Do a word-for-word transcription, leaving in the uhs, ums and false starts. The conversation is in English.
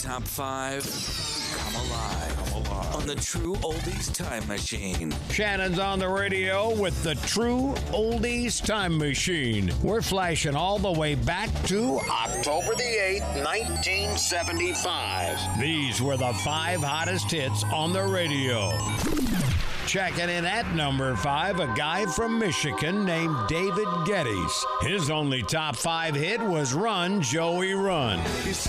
top five come alive, come alive on the True Oldies Time Machine. Shannon's on the radio with the True Oldies Time Machine. We're flashing all the way back to October the eighth, nineteen seventy-five. These were the five hottest hits on the radio. Checking in at number five, a guy from Michigan named David Geddes. His only top five hit was Run, Joey, Run.